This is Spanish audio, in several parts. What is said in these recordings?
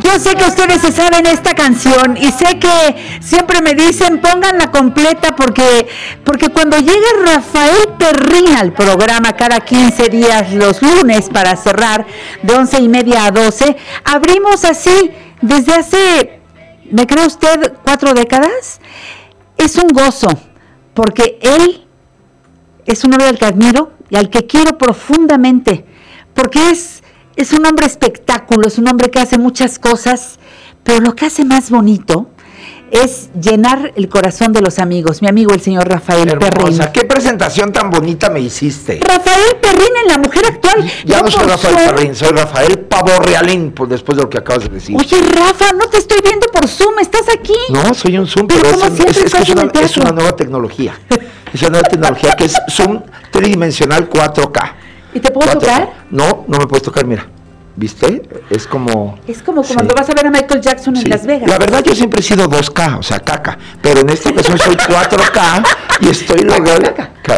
yo sé que ustedes se saben esta canción y sé que siempre me dicen pónganla completa porque cuando llega Rafael Perrín al programa cada 15 días los lunes para cerrar de 11:30 a 12, abrimos así desde hace, ¿me cree usted, 4 décadas? Es un gozo porque él es un hombre al que admiro y al que quiero profundamente porque es un hombre espectáculo, es un hombre que hace muchas cosas, pero lo que hace más bonito es llenar el corazón de los amigos. Mi amigo, el señor Rafael Perrín. ¿Qué presentación tan bonita me hiciste? Rafael Perrín en La Mujer Actual. Ya no soy Rafael Perrín, soy Rafael Pavorrealín, pues después de lo que acabas de decir. Oye, Rafa, no te estoy viendo por Zoom, ¿estás aquí? No, soy un Zoom, pero es una nueva tecnología. Es una nueva tecnología que es Zoom tridimensional 4K. ¿Y te puedo tocar? No me puedes tocar, mira. ¿Viste? Es como cuando vas a ver a Michael Jackson en Las Vegas. La verdad yo siempre he sido 2K, o sea, caca. Pero en esta ocasión soy 4K y estoy logrando...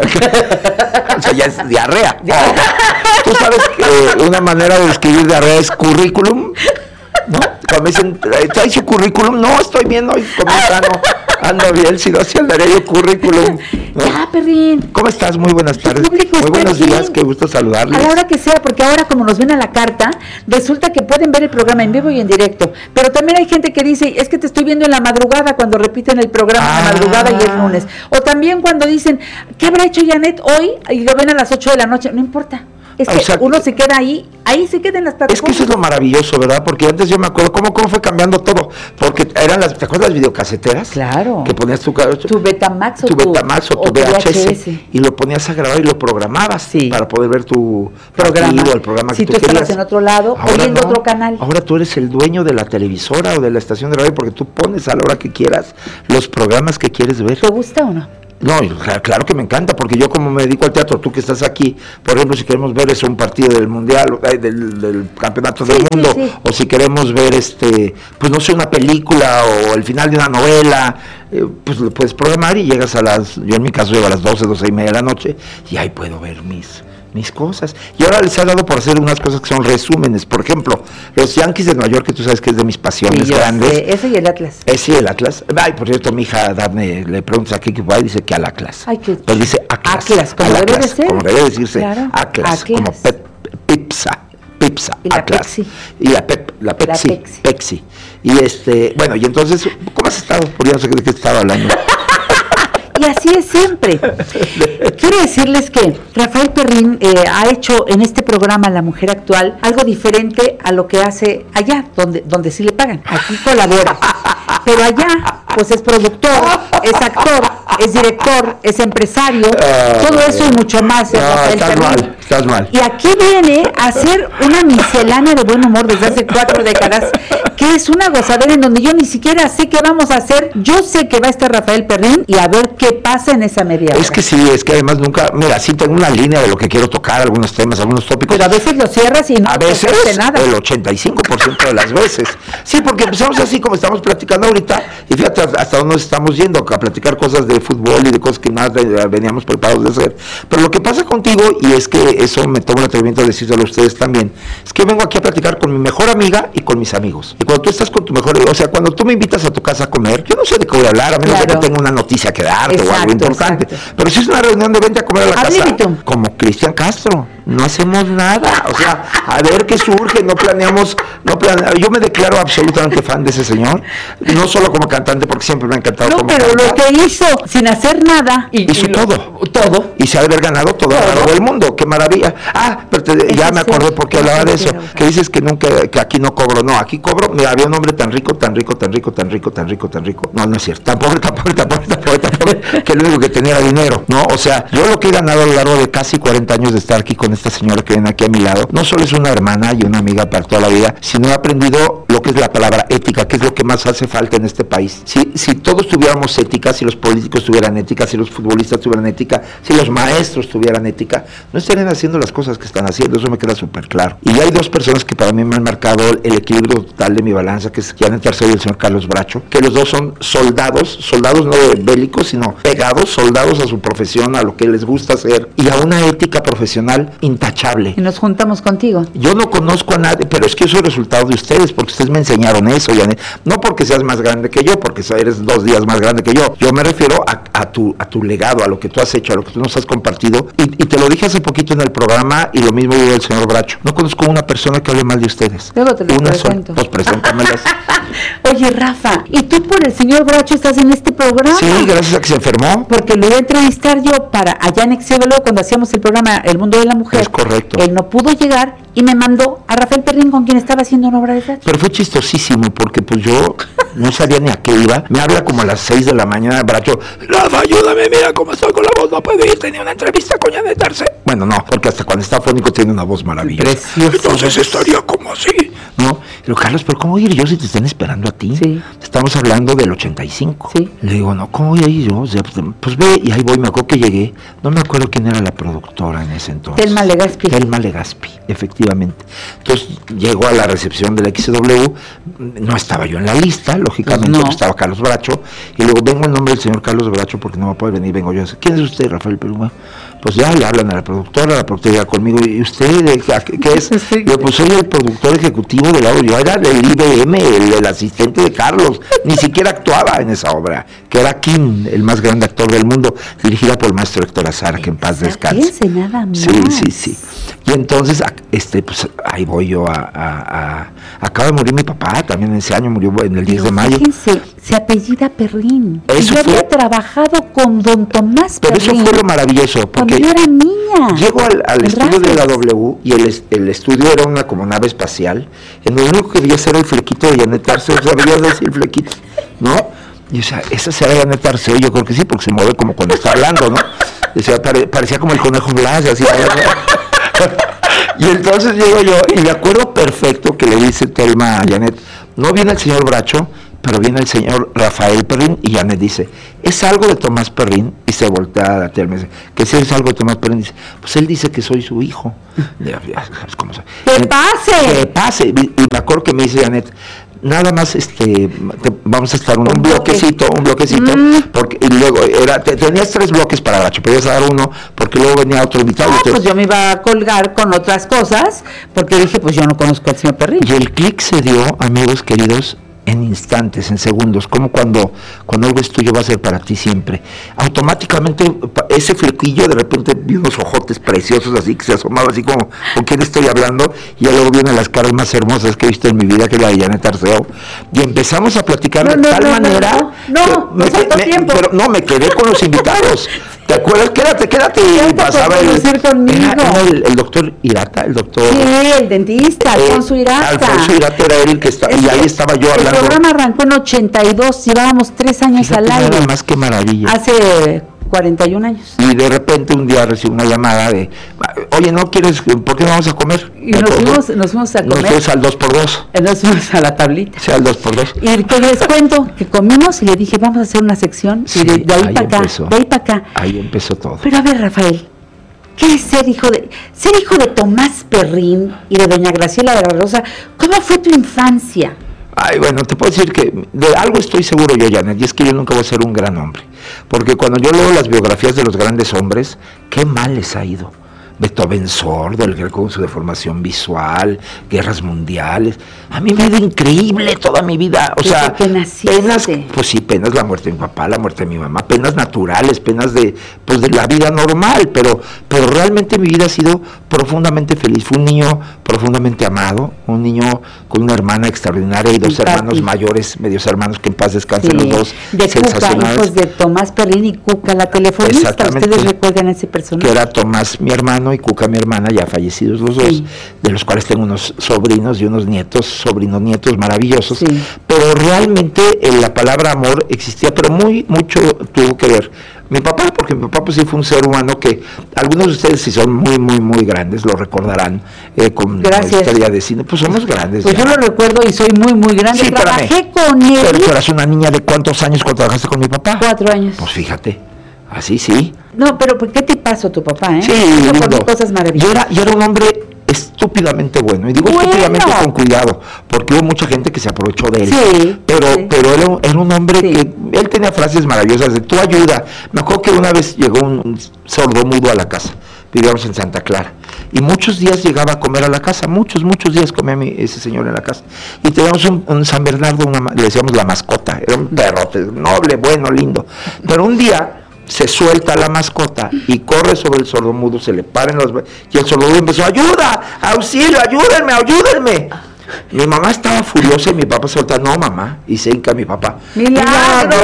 O sea, ya es diarrea. Tú sabes que una manera de describir diarrea es currículum, ¿no? Cuando me dicen, ¿trae su currículum? No, estoy viendo hoy con un grano. Ando bien, si no hacia el derecho currículum. ¿No? Ya, Perrín. ¿Cómo estás? Muy buenas tardes. Muy buenos días, qué gusto saludarles. A la hora que sea, porque ahora como nos ven a la carta, resulta que pueden ver el programa en vivo y en directo. Pero también hay gente que dice, es que te estoy viendo en la madrugada cuando repiten el programa en la madrugada y el lunes. O también cuando dicen, ¿qué habrá hecho Janet hoy? Y lo ven a las 8 de la noche. No importa. Es que uno se queda ahí se queda en las plataformas. Es que eso es lo maravilloso, ¿verdad? Porque antes yo me acuerdo cómo fue cambiando todo. Porque eran ¿te acuerdas las videocaseteras? Claro. Que ponías tu Betamax o tu VHS y lo ponías a grabar y lo programabas para poder ver tu programa. El programa si que tú estabas en otro lado o viendo otro canal. Ahora tú eres el dueño de la televisora o de la estación de radio porque tú pones a la hora que quieras los programas que quieres ver. ¿Te gusta o no? No, claro que me encanta, porque yo como me dedico al teatro, tú que estás aquí, por ejemplo, si queremos ver un partido del mundial, del campeonato del mundo, o si queremos ver pues no sé, una película o el final de una novela, pues lo puedes programar y llegas yo en mi caso llego a las 12:30 de la noche y ahí puedo ver mis cosas. Y ahora les ha dado por hacer unas cosas que son resúmenes. Por ejemplo, los Yankees de Nueva York, que tú sabes que es de mis pasiones grandes. Ese y el Atlas. Ese y el Atlas. Ay, por cierto, mi hija Daphne le preguntas a qué equipo va y dice que al Atlas. Ay, que pues dice Atlas. Como debe de ser. Como debe decirse. Claro. Atlas. Como Pipsa. Y la Atlas. Pepsi. Y la Pepsi. Y bueno, y entonces, ¿cómo has estado? Porque yo no sé de qué estaba hablando. Y así es siempre. Quiero decirles que Rafael Perrín ha hecho en este programa La Mujer Actual algo diferente a lo que hace allá, donde sí le pagan. Aquí colabora. Pero allá, pues es productor, es actor, es director, es empresario, todo eso y mucho más. Estás mal. Y aquí viene a hacer una miscelánea de buen humor desde hace 4 décadas, que es una gozadera en donde yo ni siquiera sé qué vamos a hacer. Yo sé que va a estar Rafael Perrín y a ver qué pasa en esa media hora. Es que sí, es que además nunca, mira, sí tengo una línea de lo que quiero tocar, algunos temas, algunos tópicos. Pero a veces lo cierras y no a veces, de nada. El 85% de las veces. Sí, porque empezamos así como estamos platicando ahorita, y fíjate hasta dónde nos estamos yendo, a platicar cosas de fútbol y de cosas que más veníamos preparados de hacer. Pero lo que pasa contigo, y es que eso me tomo el atrevimiento de decírselo a ustedes también, es que vengo aquí a platicar con mi mejor amiga y con mis amigos. Y cuando tú estás con tu mejor, o sea, cuando tú me invitas a tu casa a comer, yo no sé de qué voy a hablar, a menos de que tenga una noticia que darte o algo importante. Pero si es una reunión de vente a comer a la casa, como Cristian Castro, no hacemos nada. O sea, a ver qué surge, no planeamos. Yo me declaro absolutamente fan de ese señor, no solo como cantante, porque siempre me ha encantado como cantante. Pero lo que hizo sin hacer nada hizo todo y se ha de haber ganado todo el mundo. Qué maravilla. Pero ya me acordé porque hablaba de eso, que dices que que aquí no cobro. No, aquí cobro. Mira, había un hombre tan rico, no es cierto, tan pobre, que lo único que tenía era dinero, ¿no? O sea, yo lo que he ganado a lo largo de casi 40 años de estar aquí con esta señora que viene aquí a mi lado, no solo es una hermana y una amiga para toda la vida, sino he aprendido lo que es la palabra ética, que es lo que más hace falta en este país. Si todos tuviéramos ética, si los políticos tuvieran ética, si los futbolistas tuvieran ética, si los maestros tuvieran ética, no estarían haciendo las cosas que están haciendo. Eso me queda súper claro. Y hay dos personas que para mí me han marcado el equilibrio total de mi balanza, que es Janet Arceo y el señor Carlos Bracho, que los dos son soldados no bélicos, sino pegados, soldados a su profesión, a lo que les gusta hacer, y a una ética profesional intachable. Y nos juntamos contigo. Yo no conozco a nadie, pero es que yo soy resultado de ustedes, porque ustedes me enseñaron eso, Janet. No porque seas más grande que yo, porque eres 2 días más grande que yo. Yo me refiero a tu legado, a lo que tú has hecho, a lo que tú nos has compartido. Y te lo dije hace poquito en el programa, y lo mismo digo el señor Bracho. No conozco una persona que hable mal de ustedes. Luego te lo presento. Pues preséntamelas. Oye, Rafa, ¿y tú por el señor Bracho estás en este programa? Sí, gracias a que se enfermó. Porque lo iba a entrevistar yo para allá en XW cuando hacíamos el programa El Mundo de la Mujer. Es correcto. Él no pudo llegar y me mandó a Rafael Perrín, con quien estaba haciendo una obra de teatro. Pero fue chistosísimo, porque pues yo no sabía ni a qué iba. Me habla como a las 6 de la mañana, Bracho. Rafa, ayúdame, mira cómo estoy con la voz, no puedo ir, tenía una entrevista con Janet Arce. Bueno, no, porque hasta cuando está fónico tiene una voz maravillosa. Precioso. Entonces estaría como así, ¿no? Digo, Carlos, pero ¿cómo voy a ir yo si te están esperando a ti? Sí. Estamos hablando del 85. Sí. Le digo, no, ¿cómo voy a ir yo? O sea, pues ve, y ahí voy, me acuerdo que llegué, no me acuerdo quién era la productora en ese entonces. Telma Legaspi. Telma Legaspi, efectivamente. Entonces llego a la recepción del XW, no estaba yo en la lista, lógicamente, Pues no. estaba Carlos Bracho, y luego vengo en nombre del señor Carlos Bracho porque no me puede venir, vengo yo. ¿Quién es usted, Rafael Perú? Pues ya le hablan a la productora llega conmigo, ¿y usted qué es? Sí. Yo, pues soy el productor ejecutivo de la obra, yo era del IBM, el asistente de Carlos, ni siquiera actuaba en esa obra, que era Kim, el más grande actor del mundo, dirigida por el maestro Héctor Azar, que en paz descanse. Fíjense nada más. Sí. Y entonces, pues ahí voy yo acaba de morir mi papá, también ese año murió en el 10 de mayo. Fíjense, se apellida Perrín. Eso yo fue- había trabajado con don Tomás Pero Perrín. eso fue lo maravilloso, porque cuando yo era niña. llego al estudio de la Gracias. W y el estudio era una como nave espacial, en donde lo único que veía era el flequito de Janet Arce, o sea, veías decir el flequito, ¿no? Y o sea, esa será Janet Arce, yo creo que sí, porque se mueve como cuando está hablando, ¿no? O sea, parecía como el conejo Blas, así. Y entonces llego yo, y me acuerdo perfecto que le dice Telma a Janet, no viene el señor Bracho, pero viene el señor Rafael Perrín, y Janet dice, ¿es algo de Tomás Perrín? Y se voltea a Telma y dice, ¿que si es algo de Tomás Perrín? Dice, pues él dice que soy su hijo. Ya sabes cómo soy. ¡Que pase! Que pase. Y me acuerdo que me dice Janet, nada más vamos a estar un bloquecito, porque y luego tenías 3 bloques para Bracho, podías dar uno, porque luego venía otro invitado. Pues yo me iba a colgar con otras cosas, porque dije, pues yo no conozco al señor Perrín. Y el clic se dio, amigos queridos, en instantes, en segundos, como cuando algo es tuyo va a ser para ti siempre. Automáticamente ese flequillo, de repente vi unos ojotes preciosos así que se asomaban así como, ¿con quién estoy hablando? Y ya luego vienen las caras más hermosas que he visto en mi vida, que es la de Janet Arceo. Y empezamos a platicar de tal manera. No, tiempo. Pero no, me quedé con los invitados. ¿Te acuerdas? Quédate. Y pasaba el doctor Irata, el doctor. Sí, el dentista, Alfonso Irata. Alfonso Irata era él el que estaba, y ahí estaba yo hablando. El programa arrancó en 82, llevábamos 3 años al aire. Nada más que maravilla. Hace 41 años. Y de repente un día recibo una llamada de, oye, ¿no quieres, por qué no vamos a comer? Y nos fuimos a comer. Nos fuimos al 2x2. Nos fuimos a la tablita. Sí, al 2x2. Y que les cuento que comimos y le dije, vamos a hacer una sección. Sí, y de ahí para acá, empezó. de ahí para acá. Ahí empezó todo. Pero a ver, Rafael, ¿qué es ser hijo de Tomás Perrín y de doña Graciela de la Rosa? ¿Cómo fue tu infancia? Ay, bueno, te puedo decir que de algo estoy seguro yo, Janet, y es que yo nunca voy a ser un gran hombre. Porque cuando yo leo las biografías de los grandes hombres, qué mal les ha ido. Beethoven sordo, el Greco con su deformación visual, guerras mundiales. A mí me ha ido increíble toda mi vida. O sea, que naciste. penas, pues sí, penas la muerte de mi papá, la muerte de mi mamá, penas naturales, penas de la vida normal, pero realmente mi vida ha sido profundamente feliz. Fui un niño profundamente amado, un niño con una hermana extraordinaria y 2 hermanos mayores, medios hermanos, que en paz descansen los dos, de Cuca, hijos de Tomás Perrín y Cuca, la telefonista. ¿Ustedes recuerdan a ese personaje? Que era Tomás, mi hermano, y Cuca, mi hermana, ya fallecidos los dos, de los cuales tengo unos sobrinos y unos sobrinos nietos maravillosos, pero realmente la palabra amor existía, pero mucho tuvo que ver mi papá, porque mi papá pues sí fue un ser humano que algunos de ustedes, si son muy, muy, muy grandes, lo recordarán con la historia de cine, pues somos grandes. Pues ya. Yo lo recuerdo y soy muy, muy grande. Sí, trabajé con él. Pero tú eras una niña de ¿cuántos años cuando trabajaste con mi papá? 4 años. Pues fíjate, así sí. No, pero ¿qué te pasó tu papá, Sí, lindo. Cosas maravillosas. Y era un hombre estúpidamente bueno, y digo estúpidamente con cuidado, porque hubo mucha gente que se aprovechó de él, pero era un hombre que, él tenía frases maravillosas de tu ayuda. Me acuerdo que una vez llegó un sordomudo a la casa, vivíamos en Santa Clara. Y muchos días llegaba a comer a la casa, muchos días comía ese señor en la casa. Y teníamos un San Bernardo, le decíamos la mascota, era un perro noble, bueno, lindo. Pero un día se suelta la mascota y corre sobre el sordomudo, se le paran y el sordomudo empezó: ¡ayuda! ¡Auxilio! ¡Ayúdenme! Mi mamá estaba furiosa y mi papá solta: no, mamá. Y se hinca mi papá: ¡milagro!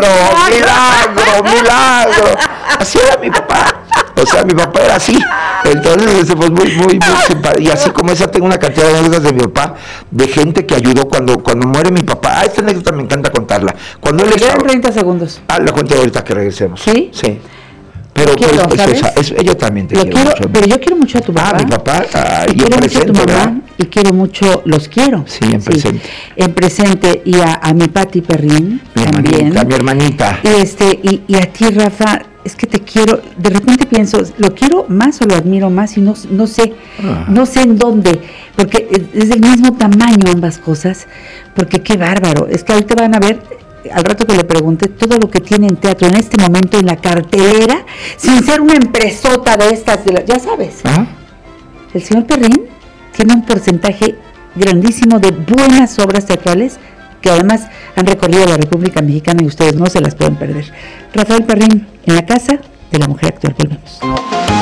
Así era mi papá. O sea, mi papá era así. Entonces, pues muy simpático. Y así como esa, tengo una cantidad de anécdotas de mi papá, de gente que ayudó cuando muere mi papá. Esta anécdota me encanta contarla. Cuando él estaba... Quedan 30 segundos. La cuento ahorita que regresemos. ¿Sí? Sí. Pero quiero, ¿sabes? Yo también te quiero mucho. Pero yo quiero mucho a tu papá. Mi papá, y quiero en presente, mucho a tu mamá, ¿verdad? y quiero mucho, los quiero. Sí, en presente. En presente, y a mi Pati Perrín también. Mi hermanita. Y a ti, Rafa, es que te quiero, de repente pienso, ¿lo quiero más o lo admiro más? Y no sé en dónde, porque es del mismo tamaño ambas cosas, porque qué bárbaro, es que ahorita van a ver, al rato que le pregunté, todo lo que tiene en teatro en este momento en la cartelera, sin ser una empresota de estas, ya sabes. El señor Perrín tiene un porcentaje grandísimo de buenas obras teatrales que además han recorrido la República Mexicana y ustedes no se las pueden perder. Rafael Perrín, en la Casa de la Mujer Actual. Volvemos.